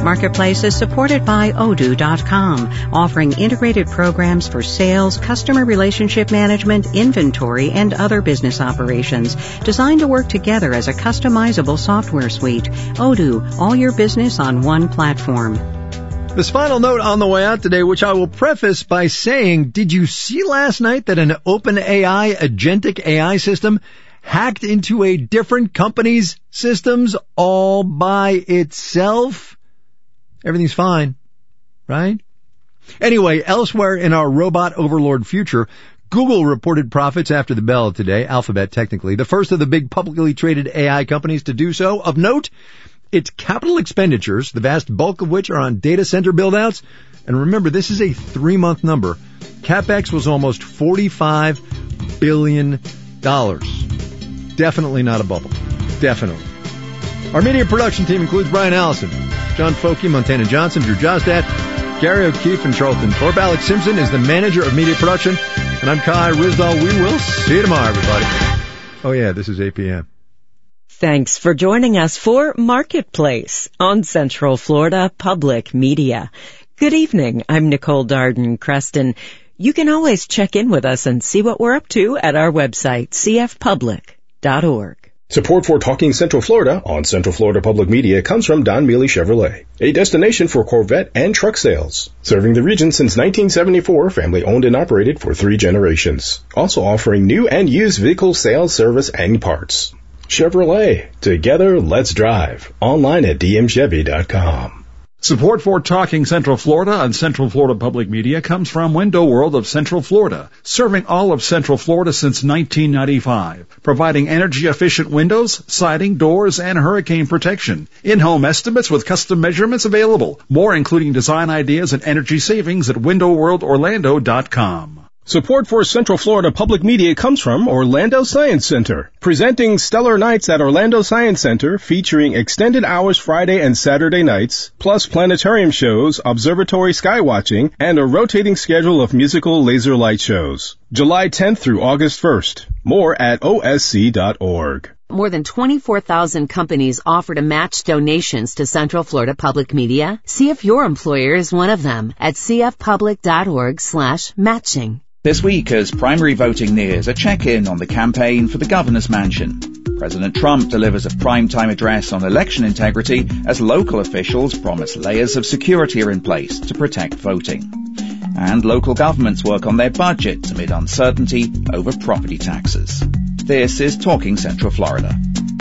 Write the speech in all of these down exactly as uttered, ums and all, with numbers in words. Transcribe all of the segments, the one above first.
Marketplace is supported by Odoo dot com, offering integrated programs for sales, customer relationship management, inventory, and other business operations, designed to work together as a customizable software suite. Odoo, all your business on one platform. This final note on the way out today, which I will preface by saying, did you see last night that an OpenAI agentic A I system hacked into a different company's systems all by itself? Everything's fine, right? Anyway, elsewhere in our robot overlord future, Google reported profits after the bell today, Alphabet technically, the first of the big publicly traded A I companies to do so. Of note, its capital expenditures, the vast bulk of which are on data center build-outs, and remember, this is a three-month number, CapEx was almost forty-five billion dollars. Definitely not a bubble. Definitely. Our media production team includes Brian Allison, John Folke, Montana Johnson, Drew Jostat, Gary O'Keefe, and Charlton Thorpe. Alex Simpson is the manager of media production, and I'm Kai Rizdal. We will see you tomorrow, everybody. Oh, yeah, this is eight p.m. Thanks for joining us for Marketplace on Central Florida Public Media. Good evening. I'm Nicole Darden-Creston. You can always check in with us and see what we're up to at our website, c f public dot org. Support for Talking Central Florida on Central Florida Public Media comes from Don Mealy Chevrolet, a destination for Corvette and truck sales. Serving the region since nineteen seventy-four, family owned and operated for three generations. Also offering new and used vehicle sales, service, and parts. Chevrolet. Together, let's drive. Online at d m chevy dot com. Support for Talking Central Florida on Central Florida Public Media comes from Window World of Central Florida, serving all of Central Florida since nineteen ninety-five, providing energy-efficient windows, siding, doors, and hurricane protection. In-home estimates with custom measurements available. More including design ideas and energy savings at window world orlando dot com. Support for Central Florida Public Media comes from Orlando Science Center, presenting Stellar Nights at Orlando Science Center, featuring extended hours Friday and Saturday nights, plus planetarium shows, observatory skywatching, and a rotating schedule of musical laser light shows. July tenth through August first. More at o s c dot org. More than twenty-four thousand companies offer to match donations to Central Florida Public Media. See if your employer is one of them at c f public dot org slash matching. This week, as primary voting nears, a check-in on the campaign for the governor's mansion. President Trump delivers a primetime address on election integrity as local officials promise layers of security are in place to protect voting. And local governments work on their budgets amid uncertainty over property taxes. This is Talking Central Florida.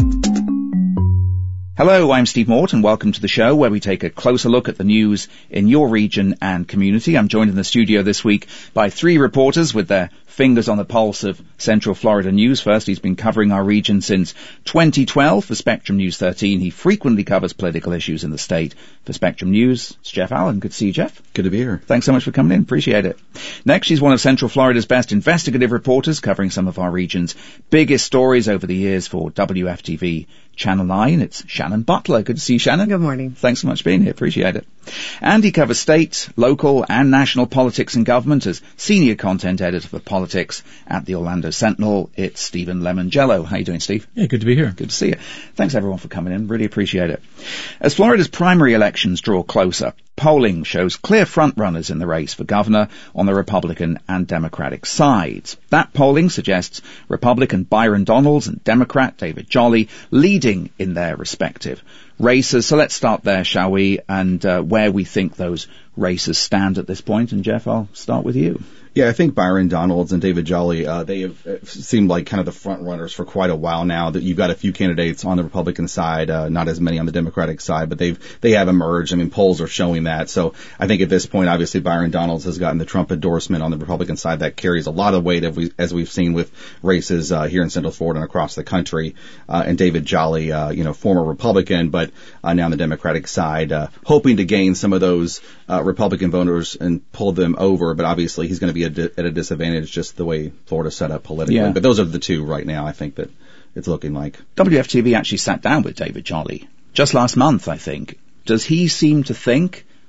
Hello, I'm Steve Mort, and welcome to the show where we take a closer look at the news in your region and community. I'm joined in the studio this week by three reporters with their fingers on the pulse of Central Florida news. First, he's been covering our region since twenty twelve for Spectrum News thirteen. He frequently covers political issues in the state for Spectrum News. It's Jeff Allen. Good to see you, Jeff. Good to be here. Thanks so much for coming in. Appreciate it. Next, she's one of Central Florida's best investigative reporters, covering some of our region's biggest stories over the years for W F T V Channel nine. It's Shannon Butler. Good to see you, Shannon. Good morning. Thanks so much for being here. Appreciate it. And he covers state, local, and national politics and government as senior content editor for politics at the Orlando Sentinel. It's Stephen Lemongello. How you doing, Steve? Yeah, good to be here. Good to see you. Thanks, everyone, for coming in. Really appreciate it. As Florida's primary elections draw closer, polling shows clear front-runners in the race for governor on the Republican and Democratic sides. That polling suggests Republican Byron Donalds and Democrat David Jolly leading in their respective races. So let's start there, shall we, and uh, where we think those races stand at this point. And Jeff, I'll start with you. Yeah, I think Byron Donalds and David Jolly, uh, they have seemed like kind of the front runners for quite a while now. That you've got a few candidates on the Republican side, uh, not as many on the Democratic side, but they've they have emerged. I mean, polls are showing that. So I think at this point, obviously, Byron Donalds has gotten the Trump endorsement on the Republican side. That carries a lot of weight, as, we, as we've seen with races uh, here in Central Florida and across the country. Uh, and David Jolly, uh, you know, former Republican, but uh, now on the Democratic side, uh, hoping to gain some of those uh, Republican voters and pull them over. But obviously, he's going to be a Di- at a disadvantage just the way Florida's set up politically. Yeah. But those are the two right now, I think, that it's looking like. W F T V actually sat down with David Jolly just last month, I think. Does he seem to think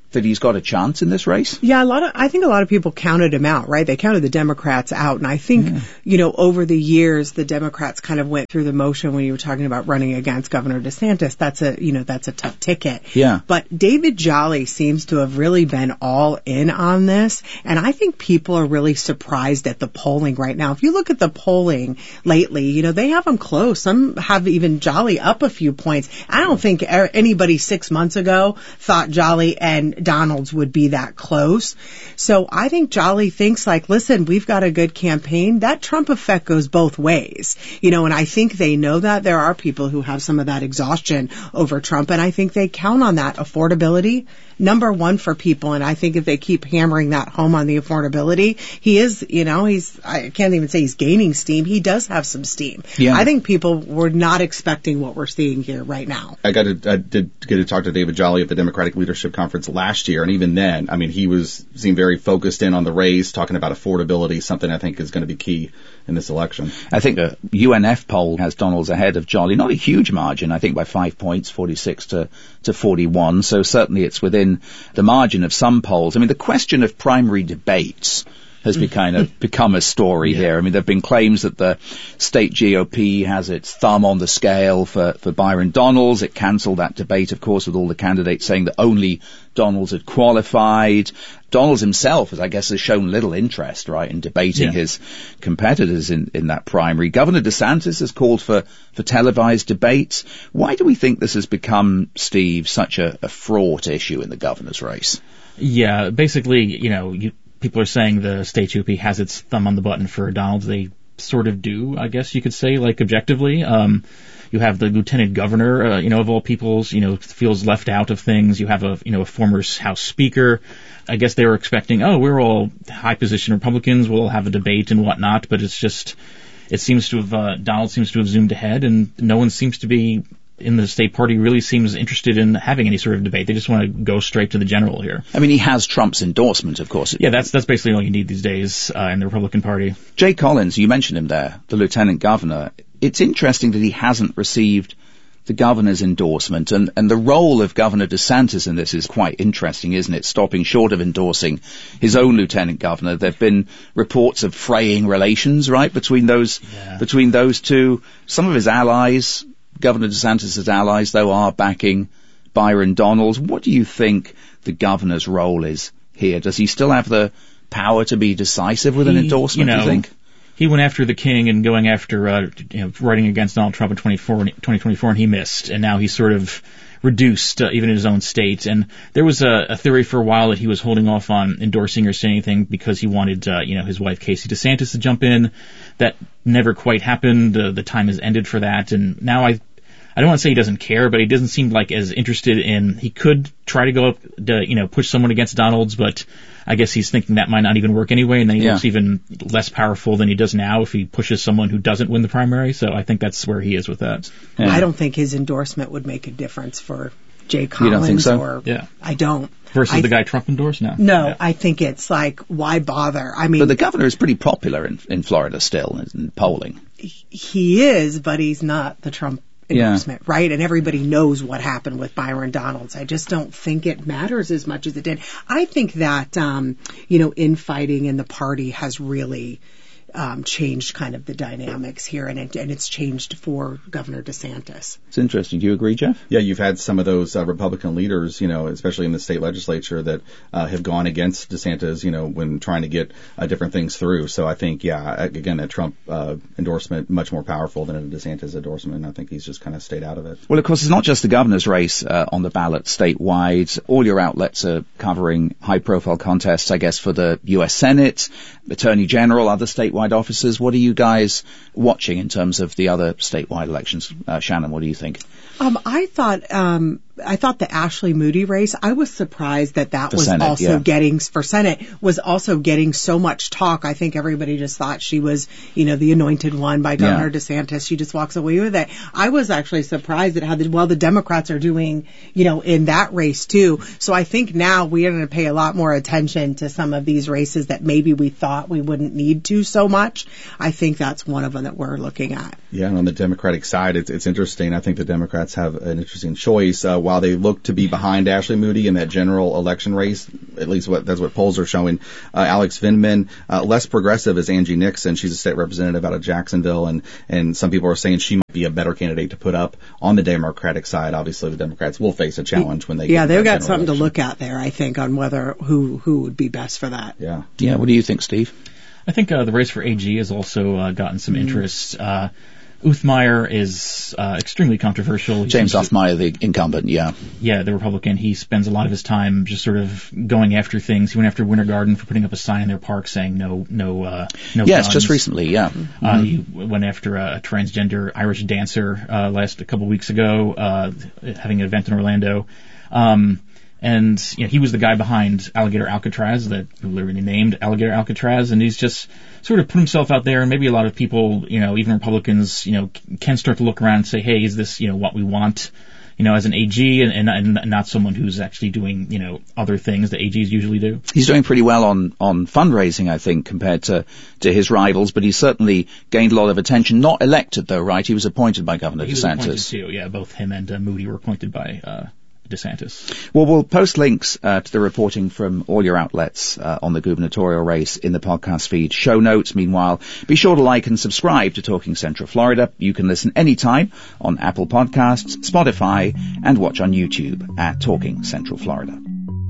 that he's got a chance in this race? Yeah, a lot of, I think a lot of people counted him out, right? They counted the Democrats out. And I think, yeah. you know, over the years, the Democrats kind of went through the motion when you were talking about running against Governor DeSantis. That's a, you know, that's a tough ticket. Yeah. But David Jolly seems to have really been all in on this. And I think people are really surprised at the polling right now. If you look at the polling lately, you know, they have him close. Some have even Jolly up a few points. I don't think anybody six months ago thought Jolly and Donalds would be that close. So I think Jolly thinks like, listen, we've got a good campaign. That Trump effect goes both ways, you know, and I think they know that. There are people who have some of that exhaustion over Trump, and I think they count on that affordability. Number one for people, and I think if they keep hammering that home on the affordability, he is, you know, he's, I can't even say he's gaining steam. He does have some steam. Yeah. I think people were not expecting what we're seeing here right now. I got to, I did get to talk to David Jolly at the Democratic Leadership Conference last year, and even then, I mean, he was, seemed very focused in on the race, talking about affordability, something I think is going to be key in this election. I think the U N F poll has Donalds ahead of Jolly, not a huge margin, I think by five points, forty-six to, to forty-one, so certainly it's within the margin of some polls. I mean, the question of primary debates has be kind of become a story yeah. here. I mean, there have been claims that the state G O P has its thumb on the scale for, for Byron Donalds. It cancelled that debate, of course, with all the candidates saying that only Donalds had qualified. Donalds himself, as I guess, has shown little interest, right, in debating yeah. his competitors in, in that primary. Governor DeSantis has called for, for televised debates. Why do we think this has become, Steve, such a, a fraught issue in the governor's race? Yeah, basically, you know, you, people are saying the state G O P has its thumb on the button for Donalds. They sort of do, I guess you could say, like objectively. Um, you have the lieutenant governor, uh, you know, of all peoples, you know, feels left out of things. You have a, you know, a former House Speaker. I guess they were expecting, oh, we're all high position Republicans. We'll have a debate and whatnot. But it's just, it seems to have, uh, Donald seems to have zoomed ahead, and no one seems to be in the state party really seems interested in having any sort of debate. They just want to go straight to the general here. I mean, he has Trump's endorsement, of course. Yeah, that's that's basically all you need these days uh, in the Republican Party. Jay Collins, you mentioned him there, the lieutenant governor. It's interesting that he hasn't received the governor's endorsement, and, and the role of Governor DeSantis in this is quite interesting, isn't it? Stopping short of endorsing his own lieutenant governor. There have been reports of fraying relations, right, between those yeah. between those two. Some of his allies, Governor DeSantis' allies, though, are backing Byron Donalds. What do you think the governor's role is here? Does he still have the power to be decisive with he, an endorsement, you know, do you think? He went after the king and going after, uh, you know, writing against Donald Trump in twenty twenty-four, and he missed. And now he's sort of reduced, uh, even in his own state. And there was a, a theory for a while that he was holding off on endorsing or saying anything because he wanted, uh, you know, his wife Casey DeSantis to jump in. That never quite happened. Uh, the time has ended for that. And now I, I don't want to say he doesn't care, but he doesn't seem like as interested in, he could try to go up, to, you know, push someone against Donalds, but I guess he's thinking that might not even work anyway, and then he yeah. looks even less powerful than he does now if he pushes someone who doesn't win the primary. So I think that's where he is with that. Yeah. I don't think his endorsement would make a difference for Jay Collins. You don't think so? Or, yeah. I don't. Versus I, the guy Trump endorsed now? No, yeah. I think it's like, why bother? I mean, but the governor is pretty popular in, in Florida still in polling. He is, but he's not the Trump endorsement, yeah. right? And everybody knows what happened with Byron Donalds. I just don't think it matters as much as it did. I think that, um, you know, infighting in the party has really um, changed kind of the dynamics here, and, it, and it's changed for Governor DeSantis. It's interesting. Do you agree, Jeff? Yeah, you've had some of those uh, Republican leaders, you know, especially in the state legislature, that uh, have gone against DeSantis, you know, when trying to get uh, different things through. So I think, yeah, again, a Trump uh, endorsement much more powerful than a DeSantis endorsement, and I think he's just kind of stayed out of it. Well, of course, it's not just the governor's race uh, on the ballot statewide. All your outlets are covering high-profile contests, I guess, for the U S Senate, Attorney General, other statewide offices. What are you guys watching in terms of the other statewide elections? Uh, Shannon, what do you think? Um, I thought um, I thought the Ashley Moody race, I was surprised that that for was Senate, also yeah. getting, for Senate, was also getting so much talk. I think everybody just thought she was, you know, the anointed one by Governor yeah. DeSantis. She just walks away with it. I was actually surprised at how the, well the Democrats are doing, you know, in that race too. So I think now we are going to pay a lot more attention to some of these races that maybe we thought we wouldn't need to so much. I think that's one of them that we're looking at. Yeah, and on the Democratic side, it's, it's interesting. I think the Democrats have an interesting choice. Uh, while they look to be behind Ashley Moody in that general election race, at least what that's what polls are showing, uh, Alex Vindman, uh, less progressive is Angie Nixon. She's a state representative out of Jacksonville, and, and some people are saying she might be a better candidate to put up on the Democratic side. Obviously, the Democrats will face a challenge when they yeah, get they've got something election. to look at there, I think, on whether who who would be best for that. Yeah. Yeah. What do you think, Steve? I think uh, the race for A G has also uh, gotten some mm-hmm. interest. Uh, Uthmeyer is uh, extremely controversial. He James to, Uthmeyer, the incumbent, yeah. Yeah, the Republican. He spends a lot of his time just sort of going after things. He went after Winter Garden for putting up a sign in their park saying no, no, uh, no Yes, guns. just recently, yeah. Mm-hmm. Uh, he went after a transgender Irish dancer uh, last a couple weeks ago, uh, having an event in Orlando. Um, And you know, he was the guy behind Alligator Alcatraz, that literally named Alligator Alcatraz, and he's just sort of put himself out there. And maybe a lot of people, you know, even Republicans, you know, can start to look around and say, "Hey, is this, you know, what we want, you know, as an A G, and, and, and not someone who's actually doing, you know, other things that A Gs usually do?" He's doing pretty well on on fundraising, I think, compared to to his rivals, but he's certainly gained a lot of attention. Not elected though, right? He was appointed by Governor he DeSantis. He was appointed too, yeah. Both him and uh, Moody were appointed by Uh, DeSantis. Well, we'll post links uh, to the reporting from all your outlets uh, on the gubernatorial race in the podcast feed. Show notes, meanwhile. Be sure to like and subscribe to Talking Central Florida. You can listen anytime on Apple Podcasts, Spotify, and watch on YouTube at Talking Central Florida.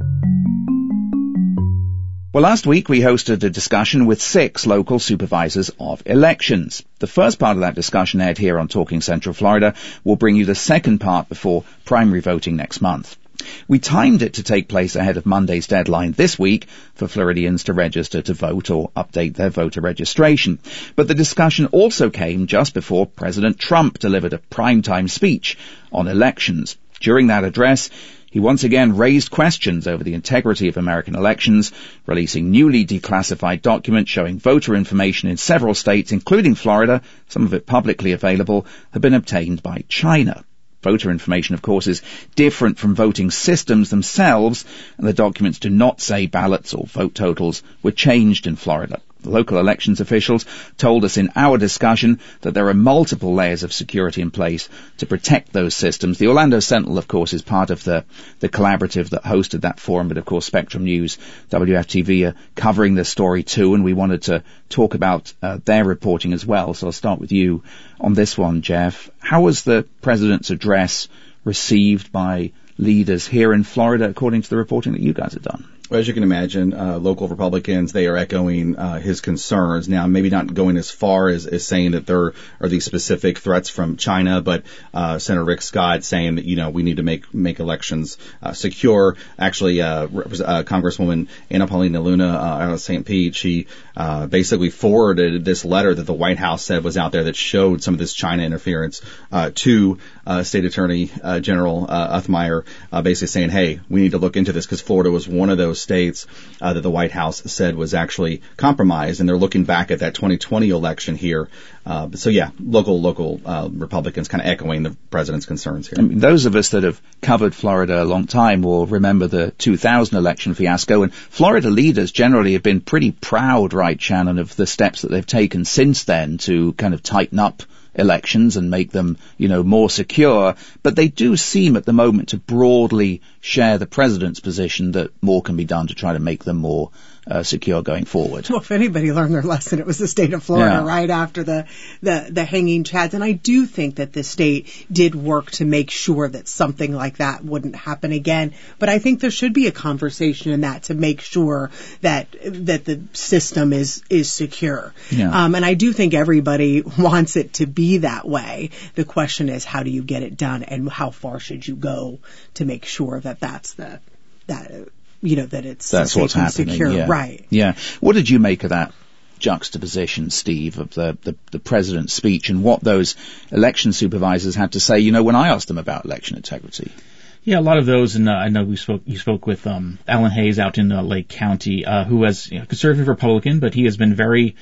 Well, last week we hosted a discussion with six local supervisors of elections. The first part of that discussion aired here on Talking Central Florida. We'll bring you the second part before primary voting next month. We timed it to take place ahead of Monday's deadline this week for Floridians to register to vote or update their voter registration. But the discussion also came just before President Trump delivered a primetime speech on elections. During that address, he once again raised questions over the integrity of American elections, releasing newly declassified documents showing voter information in several states, including Florida, some of it publicly available, have been obtained by China. Voter information, of course, is different from voting systems themselves, and the documents do not say ballots or vote totals were changed in Florida. Local elections officials told us in our discussion that there are multiple layers of security in place to protect those systems. The Orlando Sentinel, of course, is part of the, the collaborative that hosted that forum, but of course Spectrum News, W F T V are covering this story too, and we wanted to talk about uh, their reporting as well. So I'll start with you on this one, Jeff. How was the President's address received by leaders here in Florida, according to the reporting that you guys have done? Well, as you can imagine, uh, local Republicans, they are echoing uh, his concerns. Now, maybe not going as far as, as saying that there are these specific threats from China, but uh, Senator Rick Scott saying that, you know, we need to make make elections uh, secure. Actually, uh, uh, Congresswoman Anna Paulina Luna uh, out of Saint Pete, she uh, basically forwarded this letter that the White House said was out there that showed some of this China interference uh, to uh, State Attorney uh, General uh, Uthmeyer, uh, basically saying, hey, we need to look into this because Florida was one of those states uh, that the White House said was actually compromised, and they're looking back at that twenty twenty election here. Uh, so yeah, local local uh, Republicans kind of echoing the president's concerns here. I mean, those of us that have covered Florida a long time will remember the two thousand election fiasco, and Florida leaders generally have been pretty proud, right, Shannon, of the steps that they've taken since then to kind of tighten up elections and make them, you know, more secure. But they do seem at the moment to broadly share the president's position that more can be done to try to make them more uh, secure going forward. Well, if anybody learned their lesson, it was the state of Florida, yeah. right after the, the, the hanging chads. And I do think that the state did work to make sure that something like that wouldn't happen again. But I think there should be a conversation in that to make sure that that the system is is secure. Yeah. Um, and I do think everybody wants it to be that way. The question is, how do you get it done, and how far should you go to make sure that that's the that you know that it's that's safe what's and happening. secure, yeah. right? Yeah. What did you make of that juxtaposition, Steve, of the, the, the president's speech and what those election supervisors had to say, you know, when I asked them about election integrity? Yeah, a lot of those, and uh, I know we spoke. You spoke with um, Alan Hayes out in uh, Lake County, uh, who was, you know, conservative Republican, but he has been very,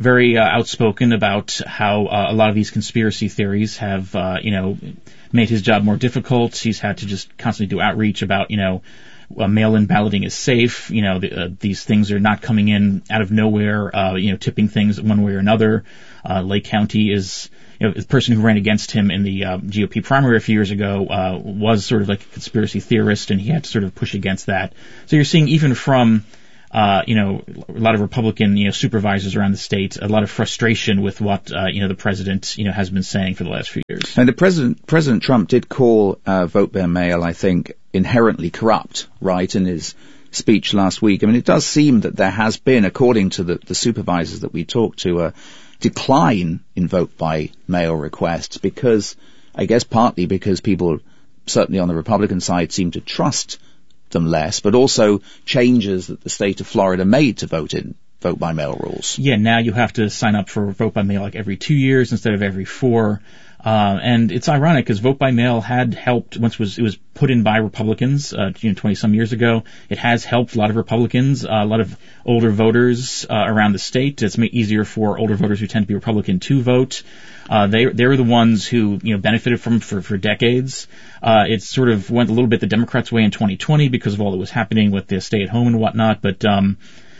very uh, outspoken about how uh, a lot of these conspiracy theories have, uh, you know, made his job more difficult. He's had to just constantly do outreach about, you know, uh, mail-in balloting is safe. You know, the, uh, these things are not coming in out of nowhere, uh, you know, tipping things one way or another. Uh, Lake County is, you know, the person who ran against him in the uh, G O P primary a few years ago uh, was sort of like a conspiracy theorist, and he had to sort of push against that. So you're seeing even from Uh, you know, a lot of Republican, you know, supervisors around the state, a lot of frustration with what, uh, you know, the president, you know, has been saying for the last few years. And the president, President Trump did call uh, vote by mail, I think, inherently corrupt, right, in his speech last week. I mean, it does seem that there has been, according to the, the supervisors that we talked to, a decline in vote by mail requests because, I guess partly because people, certainly on the Republican side, seem to trust them less, but also changes that the state of Florida made to vote in vote by mail rules. Yeah, now you have to sign up for vote by mail like every two years instead of every four. Uh, and it's ironic because vote by mail had helped once it was it was put in by Republicans, uh, you know, twenty some years ago. It has helped a lot of Republicans, uh, a lot of older voters uh, around the state. It's made easier for older voters who tend to be Republican to vote. Uh, they they were the ones who you know benefited from for for decades. Uh, it sort of went a little bit the Democrats' way in twenty twenty because of all that was happening with the stay at home and whatnot. But um,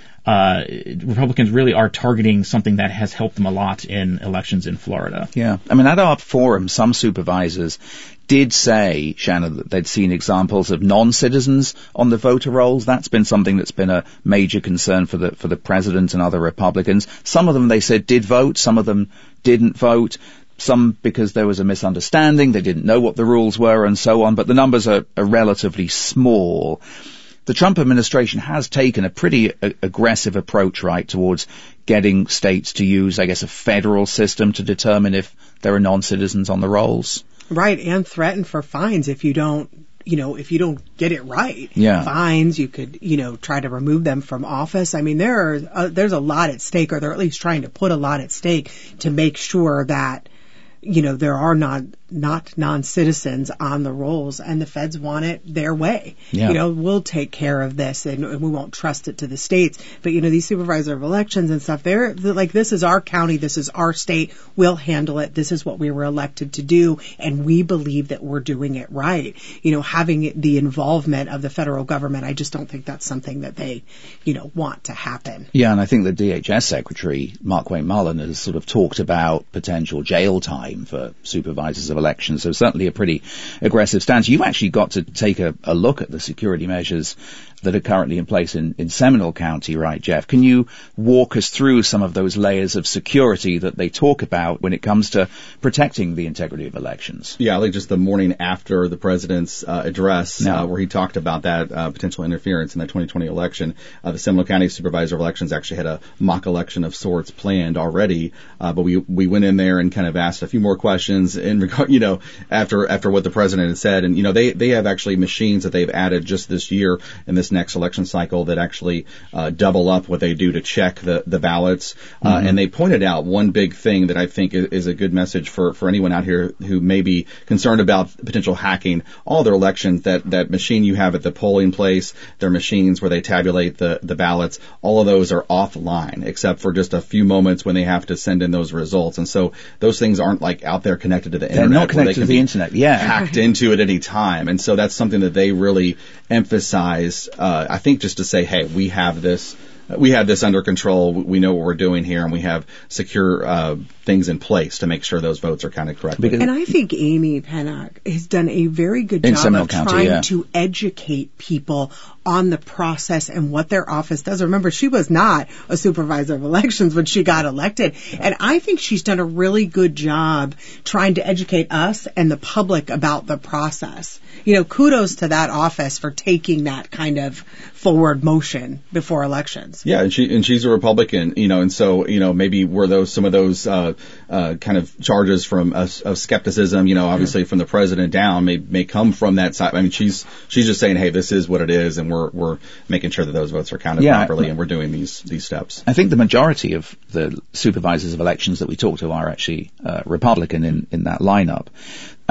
uh, Republicans really are targeting something that has helped them a lot in elections in Florida. Yeah, I mean, at our forum, some supervisors did say, Shannon, that they'd seen examples of non-citizens on the voter rolls. That's been something that's been a major concern for the for the president and other Republicans. Some of them, they said, did vote. Some of them didn't vote. Some because there was a misunderstanding. They didn't know what the rules were and so on. But the numbers are, are relatively small. The Trump administration has taken a pretty a- aggressive approach, right, towards getting states to use, I guess, a federal system to determine if there are non-citizens on the rolls. Right, and threaten for fines if you don't, you know, if you don't get it right. Yeah. Fines, you could, you know, try to remove them from office. I mean, there are, uh, there's a lot at stake, or they're at least trying to put a lot at stake to make sure that, you know, there are not, not non-citizens on the rolls, and the feds want it their way. Yeah. You know, we'll take care of this, and, and we won't trust it to the states. But, you know, these supervisor of elections and stuff, they're, they're like, this is our county, this is our state, we'll handle it, this is what we were elected to do, and we believe that we're doing it right. You know, having the involvement of the federal government, I just don't think that's something that they, you know, want to happen. Yeah, and I think the D H S Secretary, Markwayne Mullin, has sort of talked about potential jail time for supervisors of elections, so certainly a pretty aggressive stance. You've actually got to take a, a look at the security measures that are currently in place in, in Seminole County, right, Jeff? Can you walk us through some of those layers of security that they talk about when it comes to protecting the integrity of elections? Yeah, like just the morning after the president's uh, address, no. uh, where he talked about that uh, potential interference in the twenty twenty election, uh, the Seminole County Supervisor of Elections actually had a mock election of sorts planned already, uh, but we we went in there and kind of asked a few more questions in regard, you know, after after what the president had said, and you know they they have actually machines that they've added just this year in this next election cycle that actually uh, double up what they do to check the, the ballots. Uh, mm-hmm. And they pointed out one big thing that I think is, is a good message for, for anyone out here who may be concerned about potential hacking. All their elections, that, that machine you have at the polling place, their machines where they tabulate the, the ballots, all of those are offline except for just a few moments when they have to send in those results. And so those things aren't like out there connected to the They're internet. not connected to the internet, yeah. Hacked into at any time. And so that's something that they really emphasize, uh, I think, just to say, hey, we have this, we have this under control. We know what we're doing here, and we have secure uh, things in place to make sure those votes are counted correctly. And I think Amy Pennock has done a very good In job Seminole of County, trying yeah. to educate people on the process and what their office does. Remember, she was not a supervisor of elections when she got elected. Yeah. And I think she's done a really good job trying to educate us and the public about the process. You know, kudos to that office for taking that kind of forward motion before elections. Yeah, and she and she's a Republican, you know, and so, you know, maybe were those some of those uh, uh, kind of charges from uh, of skepticism, you know, obviously from the president down may may come from that side. I mean, she's she's just saying, hey, this is what it is, and we're we're making sure that those votes are counted yeah, properly, and we're doing these these steps. I think the majority of the supervisors of elections that we talk to are actually uh, Republican in in that lineup.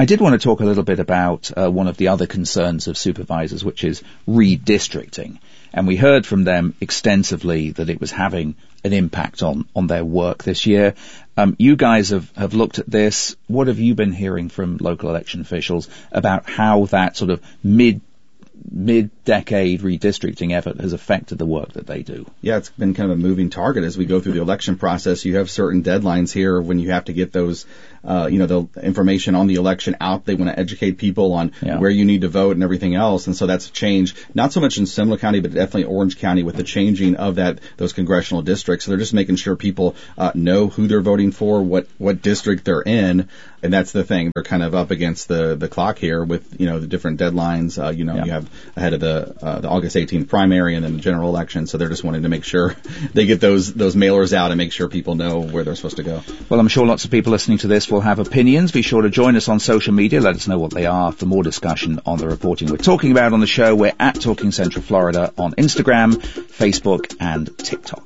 I did want to talk a little bit about uh, one of the other concerns of supervisors, which is redistricting. And we heard from them extensively that it was having an impact on, on their work this year. Um, you guys have, have looked at this. What have you been hearing from local election officials about how that sort of mid mid-decade redistricting effort has affected the work that they do? Yeah, it's been kind of a moving target as we go through the election process. You have certain deadlines here when you have to get those, uh, you know, the information on the election out. They want to educate people on yeah. where you need to vote and everything else. And so that's changed, not so much in Seminole County, but definitely Orange County with the changing of that, those congressional districts. So they're just making sure people uh, know who they're voting for, what, what district they're in. And that's the thing. They're kind of up against the, the clock here with, you know, the different deadlines. Uh, you know, yeah. you have ahead of the, uh, the August eighteenth primary and then the general election. So they're just wanting to make sure they get those, those mailers out and make sure people know where they're supposed to go. Well, I'm sure lots of people listening to this will have opinions. Be sure to join us on social media. Let us know what they are for more discussion on the reporting we're talking about on the show. We're at Talking Central Florida on Instagram, Facebook, and TikTok.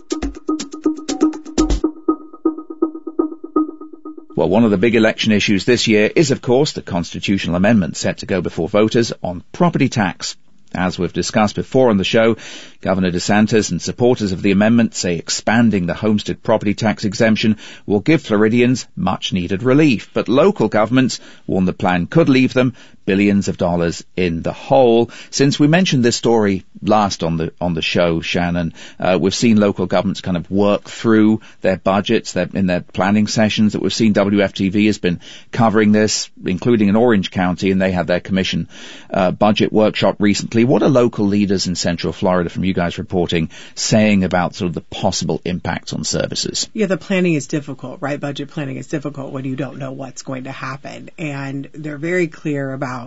Well, one of the big election issues this year is, of course, the constitutional amendment set to go before voters on property tax. As we've discussed before on the show, Governor DeSantis and supporters of the amendment say expanding the homestead property tax exemption will give Floridians much-needed relief. But local governments warn the plan could leave them billions of dollars in the hole. Since we mentioned this story last on the on the show, Shannon, uh, we've seen local governments kind of work through their budgets their, in their planning sessions that we've seen. W F T V has been covering this, including in Orange County, and they had their commission uh, budget workshop recently. What are local leaders in Central Florida, from you guys reporting, saying about sort of the possible impact on services? Yeah, the planning is difficult, right? Budget planning is difficult when you don't know what's going to happen. And they're very clear about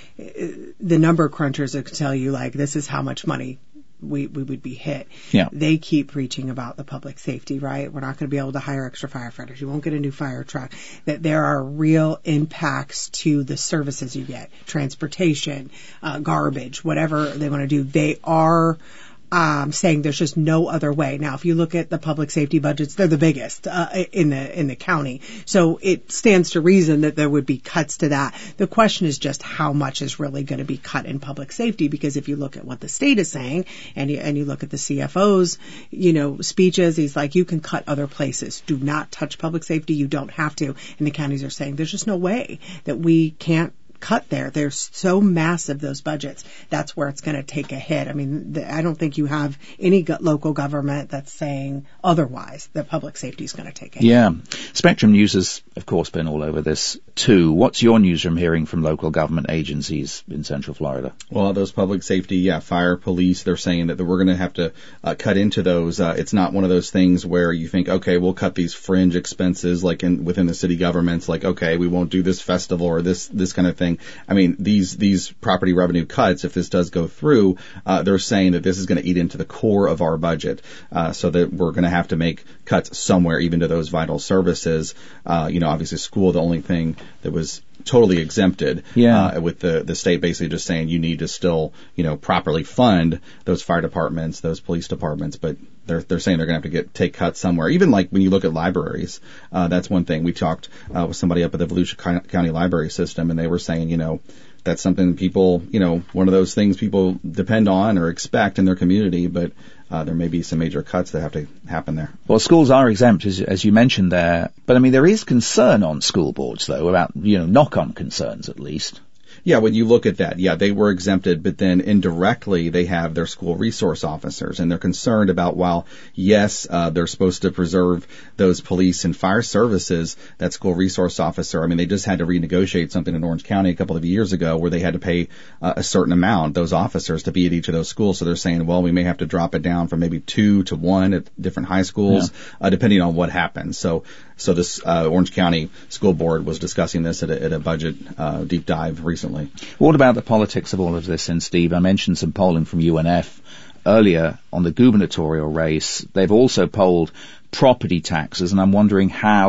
the number crunchers that can tell you, like, this is how much money we, we would be hit. Yeah. They keep preaching about the public safety, right? We're not going to be able to hire extra firefighters. You won't get a new fire truck. That there are real impacts to the services you get, transportation, uh, garbage, whatever they want to do. They are Um, saying there's just no other way. Now, if you look at the public safety budgets, they're the biggest uh, in the in the county. So it stands to reason that there would be cuts to that. The question is just how much is really going to be cut in public safety, because if you look at what the state is saying and you, and you look at the C F O's, you know, speeches, he's like, you can cut other places. Do not touch public safety. You don't have to. And the counties are saying there's just no way that we can't cut there. They're so massive, those budgets. That's where it's going to take a hit. I mean, the, I don't think you have any go- local government that's saying otherwise, that public safety is going to take a hit. Yeah. Spectrum News has, of course, been all over this too. What's your newsroom hearing from local government agencies in Central Florida? Well, those public safety, yeah, fire, police, they're saying that we're going to have to uh, cut into those. Uh, it's not one of those things where you think, okay, we'll cut these fringe expenses like in within the city governments, like, okay, we won't do this festival or this this kind of thing. I mean, these these property revenue cuts, if this does go through, uh, they're saying that this is going to eat into the core of our budget, uh, so that we're going to have to make cuts somewhere, even to those vital services. Uh, you know, obviously school, the only thing that was totally exempted, yeah. uh, with the, the state basically just saying you need to still, you know, properly fund those fire departments, those police departments, but they're, they're saying they're going to have to get, take cuts somewhere. Even like when you look at libraries, uh, that's one thing. We talked, uh, with somebody up at the Volusia County Library System, and they were saying, you know, that's something people, you know, one of those things people depend on or expect in their community, but uh, there may be some major cuts that have to happen there. Well, schools are exempt, as, as you mentioned there, but I mean, there is concern on school boards, though, about, you know, knock-on concerns at least. Yeah, when you look at that, yeah, they were exempted, but then indirectly they have their school resource officers, and they're concerned about, while, yes, uh, they're supposed to preserve those police and fire services, that school resource officer, I mean, they just had to renegotiate something in Orange County a couple of years ago where they had to pay uh, a certain amount, those officers, to be at each of those schools. So they're saying, well, we may have to drop it down from maybe two to one at different high schools, yeah. uh, depending on what happens. So, so this uh, Orange County School Board was discussing this at a, at a budget uh, deep dive recently. What about the politics of all of this, and Steve? I mentioned some polling from U N F earlier on the gubernatorial race. They've also polled property taxes, and I'm wondering how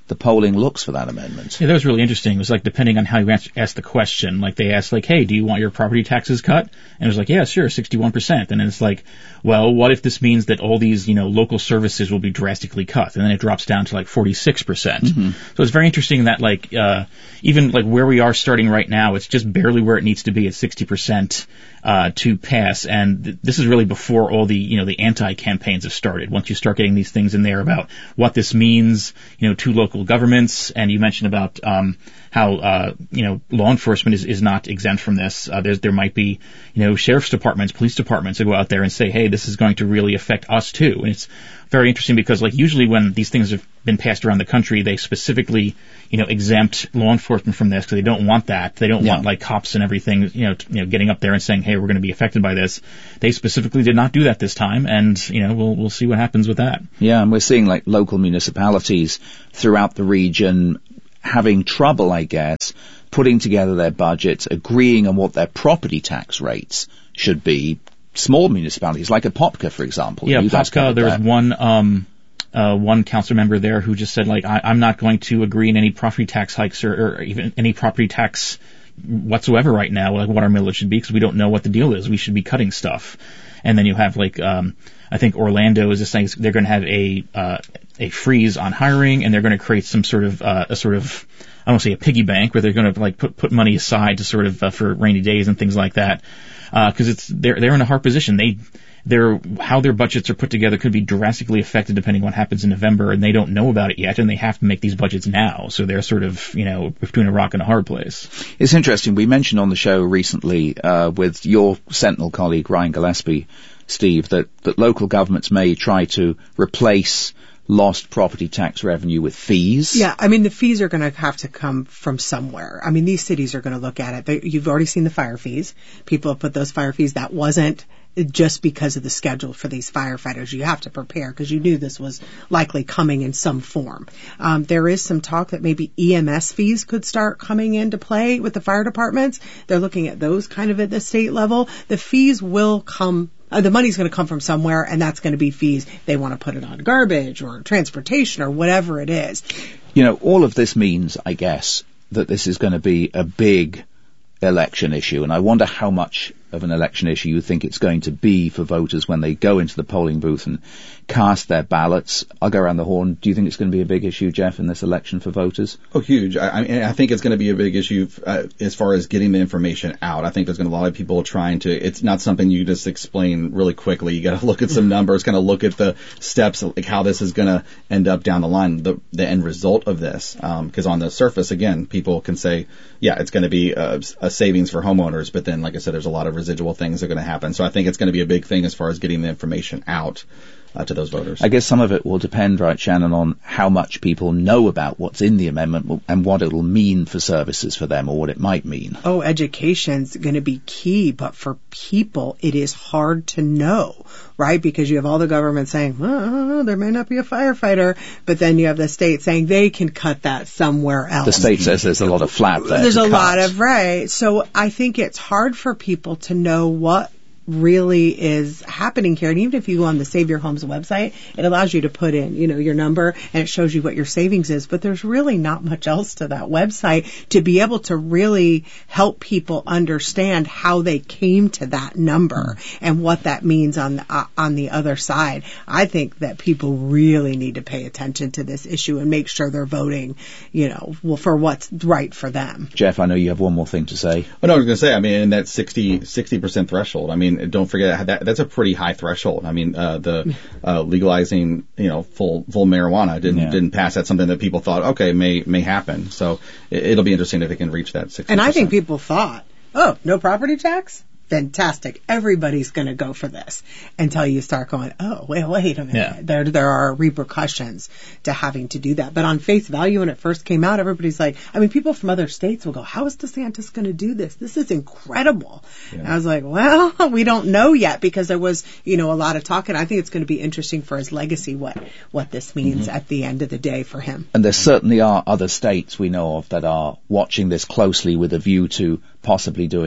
the polling looks for that amendment. Yeah, that was really interesting. It was like, depending on how you asked the question, like they asked like, hey, do you want your property taxes cut? And it was like, yeah, sure, sixty-one percent. And then it's like, well, what if this means that all these, you know, local services will be drastically cut? And then it drops down to like forty-six percent. Mm-hmm. So it's very interesting that like, uh, even like where we are starting right now, it's just barely where it needs to be at sixty percent. Uh, to pass, and th- this is really before all the, you know, the anti-campaigns have started. Once you start getting these things in there about what this means, you know, to local governments, and you mentioned about um, how, uh, you know, law enforcement is, is not exempt from this. Uh, there's, there might be, you know, sheriff's departments, police departments that go out there and say, hey, this is going to really affect us too. And it's very interesting because, like, usually when these things have been passed around the country, they specifically, you know, exempt law enforcement from this because they don't want that. They don't yeah. want, like, cops and everything, you know, t- you know, getting up there and saying, hey, we're going to be affected by this. They specifically did not do that this time, and, you know, we'll we'll see what happens with that. Yeah, and we're seeing, like, local municipalities throughout the region having trouble, I guess, putting together their budgets, agreeing on what their property tax rates should be. Small municipalities, like a Popka, for example. Yeah, Popka, there was one um, uh, one council member there who just said, like, I, I'm not going to agree in any property tax hikes or, or even any property tax whatsoever right now, like what our millage should be, because we don't know what the deal is. We should be cutting stuff. And then you have, like, um, I think Orlando is just saying they're going to have a uh, a freeze on hiring, and they're going to create some sort of uh, a sort of I don't want to say a piggy bank, where they're going to like put put money aside to sort of uh, for rainy days and things like that, because uh, it's they're they're in a hard position. They their how their budgets are put together could be drastically affected depending on what happens in November, and they don't know about it yet, and they have to make these budgets now. So they're sort of, you know, between a rock and a hard place. It's interesting. We mentioned on the show recently uh, with your Sentinel colleague Ryan Gillespie, Steve, that that local governments may try to replace lost property tax revenue with fees. Yeah, I mean, the fees are going to have to come from somewhere. I mean, these cities are going to look at it. They, you've already seen the fire fees. People have put those fire fees. That wasn't just because of the schedule for these firefighters. You have to prepare because you knew this was likely coming in some form. Um, there is some talk that maybe E M S fees could start coming into play with the fire departments. They're looking at those kind of at the state level. The fees will come Uh, the money's going to come from somewhere, and that's going to be fees. They want to put it on garbage or transportation or whatever it is. You know, all of this means, I guess, that this is going to be a big election issue, and I wonder how much of an election issue you think it's going to be for voters when they go into the polling booth and cast their ballots. I'll go around the horn. Do you think it's going to be a big issue, Jeff, in this election for voters? Oh, huge. I, I mean, I think it's going to be a big issue uh, as far as getting the information out. I think there's going to be a lot of people trying to, it's not something you just explain really quickly. You got to look at some numbers, kind of look at the steps, like how this is going to end up down the line, the, the end result of this. Because um, on the surface, again, people can say, yeah, it's going to be a, a savings for homeowners. But then, like I said, there's a lot of residual things that are going to happen. So I think it's going to be a big thing as far as getting the information out uh, to those voters. I guess some of it will depend, right, Shannon, on how much people know about what's in the amendment and what it'll mean for services for them, or what it might mean. Oh, education's going to be key, but for people, it is hard to know, right? Because you have all the government saying, well, I don't know, there may not be a firefighter, but then you have the state saying they can cut that somewhere else. The state says there's a lot of flap there. There's a cut. lot of, right. So I think it's hard for people to know what really is happening here. And even if you go on the Save Your Homes website, it allows you to put in, you know, your number, and it shows you what your savings is. But there's really not much else to that website to be able to really help people understand how they came to that number and what that means on the, uh, on the other side. I think that people really need to pay attention to this issue and make sure they're voting, you know, well, for what's right for them. Jeff, I know you have one more thing to say. Oh, no, I was going to say, I mean, in that sixty, sixty percent threshold, I mean, don't forget that that's a pretty high threshold. I mean, uh, the uh, legalizing, you know, full full marijuana didn't yeah. didn't pass. That's something that people thought, okay, may may happen. So it, it'll be interesting if they can reach that sixty percent. And I think people thought, oh, no property tax? Fantastic. Everybody's going to go for this until you start going, oh, wait, wait a minute. Yeah. There, there are repercussions to having to do that. But on face value, when it first came out, everybody's like, I mean, people from other states will go, how is DeSantis going to do this? This is incredible. Yeah. And I was like, well, we don't know yet, because there was, you know, a lot of talk. And I think it's going to be interesting for his legacy, what, what this means mm-hmm. at the end of the day for him. And there certainly are other states we know of that are watching this closely with a view to possibly doing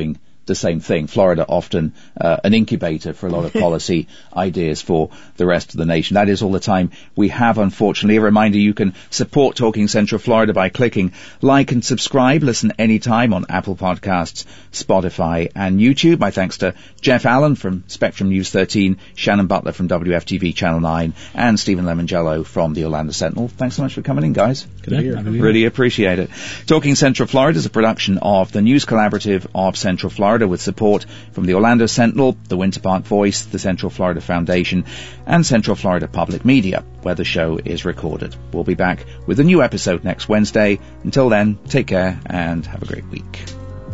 the same thing. Florida often uh, an incubator for a lot of policy ideas for the rest of the nation. That is all the time we have, unfortunately. A reminder, you can support Talking Central Florida by clicking like and subscribe. Listen anytime on Apple Podcasts, Spotify and YouTube. My thanks to Jeff Allen from Spectrum News thirteen, Shannon Butler from W F T V Channel nine, and Stephen Lemongello from the Orlando Sentinel. Thanks so much for coming in, guys. Good to hear. Really appreciate it. Talking Central Florida is a production of the News Collaborative of Central Florida, with support from the Orlando Sentinel, the Winter Park Voice, the Central Florida Foundation, and Central Florida Public Media, where the show is recorded. We'll be back with a new episode next Wednesday. Until then, take care and have a great week.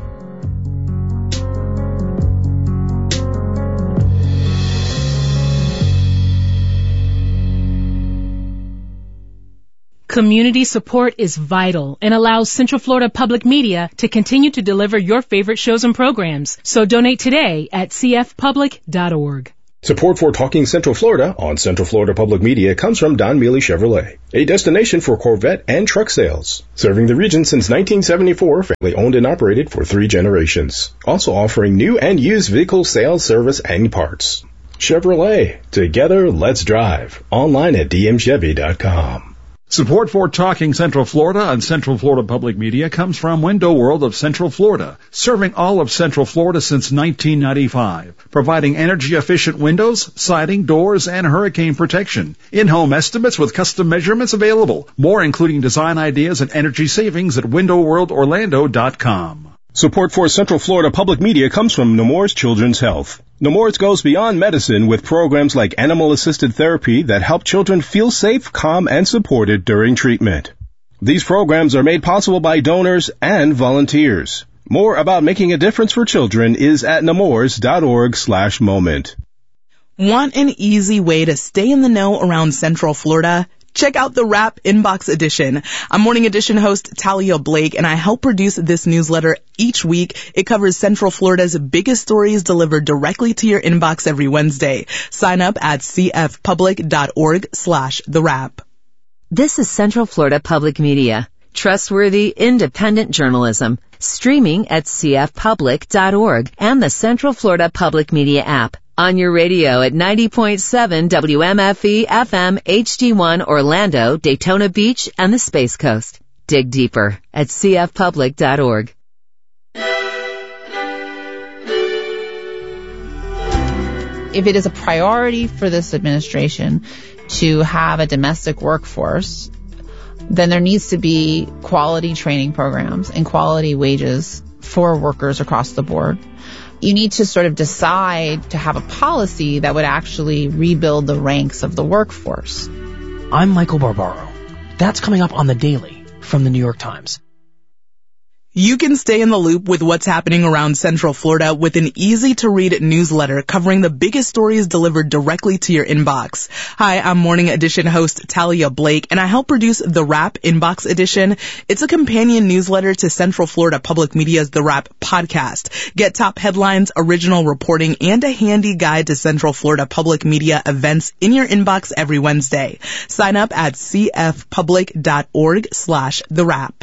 Community support is vital and allows Central Florida Public Media to continue to deliver your favorite shows and programs. So donate today at c f public dot org. Support for Talking Central Florida on Central Florida Public Media comes from Don Mealy Chevrolet, a destination for Corvette and truck sales. Serving the region since nineteen seventy-four, family owned and operated for three generations. Also offering new and used vehicle sales, service, and parts. Chevrolet. Together, let's drive. Online at d m chevy dot com. Support for Talking Central Florida on Central Florida Public Media comes from Window World of Central Florida, serving all of Central Florida since nineteen ninety-five, providing energy-efficient windows, siding, doors, and hurricane protection. In-home estimates with custom measurements available. More including design ideas and energy savings at window world orlando dot com. Support for Central Florida Public Media comes from Nemours Children's Health. Nemours goes beyond medicine with programs like animal-assisted therapy that help children feel safe, calm, and supported during treatment. These programs are made possible by donors and volunteers. More about making a difference for children is at nemours dot org slash moment. Want an easy way to stay in the know around Central Florida? Check out the Wrap Inbox Edition. I'm Morning Edition host Talia Blake, and I help produce this newsletter each week. It covers Central Florida's biggest stories delivered directly to your inbox every Wednesday. Sign up at c f public dot org slash the wrap. This is Central Florida Public Media. Trustworthy, independent journalism. Streaming at c f public dot org and the Central Florida Public Media app. On your radio at ninety point seven W M F E F M H D one Orlando, Daytona Beach, and the Space Coast. Dig deeper at c f public dot org. If it is a priority for this administration to have a domestic workforce, then there needs to be quality training programs and quality wages for workers across the board. You need to sort of decide to have a policy that would actually rebuild the ranks of the workforce. I'm Michael Barbaro. That's coming up on The Daily from the New York Times. You can stay in the loop with what's happening around Central Florida with an easy-to-read newsletter covering the biggest stories delivered directly to your inbox. Hi, I'm Morning Edition host Talia Blake, and I help produce the Wrap Inbox Edition. It's a companion newsletter to Central Florida Public Media's The Wrap podcast. Get top headlines, original reporting, and a handy guide to Central Florida Public Media events in your inbox every Wednesday. Sign up at c f public dot org slash the wrap.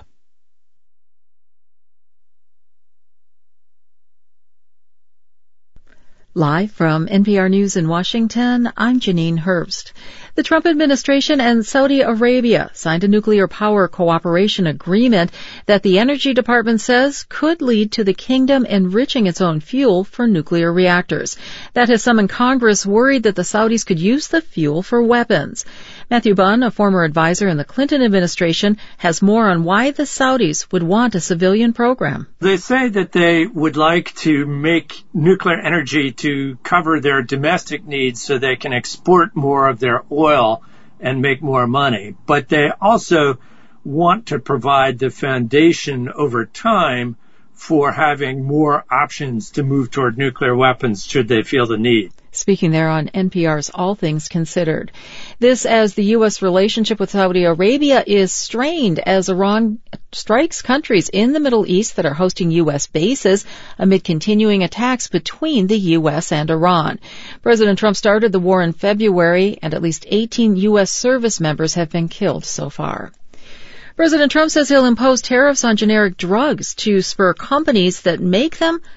Live from N P R News in Washington, I'm Janine Herbst. The Trump administration and Saudi Arabia signed a nuclear power cooperation agreement that the Energy Department says could lead to the kingdom enriching its own fuel for nuclear reactors. That has summoned Congress worried that the Saudis could use the fuel for weapons. Matthew Bunn, a former advisor in the Clinton administration, has more on why the Saudis would want a civilian program. They say that they would like to make nuclear energy to cover their domestic needs so they can export more of their oil and make more money. But they also want to provide the foundation over time for having more options to move toward nuclear weapons should they feel the need. Speaking there on N P R's All Things Considered. This as the U S relationship with Saudi Arabia is strained as Iran strikes countries in the Middle East that are hosting U S bases amid continuing attacks between the U S and Iran. President Trump started the war in February, and at least eighteen U S service members have been killed so far. President Trump says he'll impose tariffs on generic drugs to spur companies that make them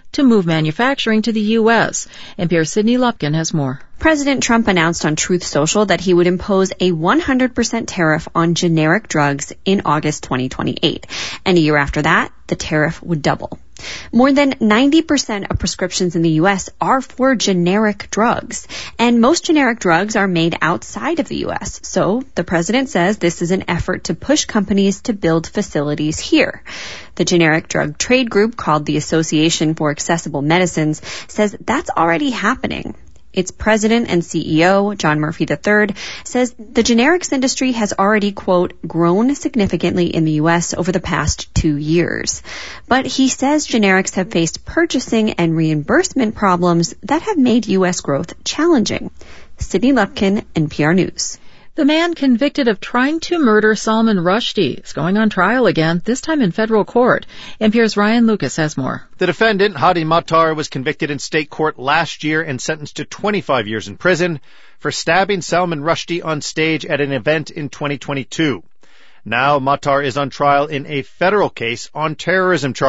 to move manufacturing to the U S. N P R's Sydney Lupkin has more. President Trump announced on Truth Social that he would impose a one hundred percent tariff on generic drugs in August twenty twenty-eight. And a year after that, the tariff would double. More than ninety percent of prescriptions in the U S are for generic drugs, and most generic drugs are made outside of the U S. So the president says this is an effort to push companies to build facilities here. The generic drug trade group, called the Association for Accessible Medicines, says that's already happening. Its president and C E O, John Murphy the third, says the generics industry has already, quote, grown significantly in the U S over the past two years. But he says generics have faced purchasing and reimbursement problems that have made U S growth challenging. Sydney Lupkin, N P R News. The man convicted of trying to murder Salman Rushdie is going on trial again, this time in federal court. N P R's Ryan Lucas has more. The defendant, Hadi Matar, was convicted in state court last year and sentenced to twenty-five years in prison for stabbing Salman Rushdie on stage at an event in twenty twenty-two. Now Matar is on trial in a federal case on terrorism charges.